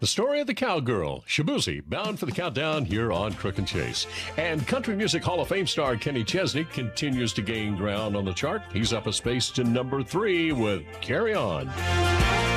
The story of the cowgirl, Shabuzi, bound for the countdown here on Crook and Chase. And Country Music Hall of Fame star Kenny Chesney continues to gain ground on the chart. He's up a space to number 3 with Carry On.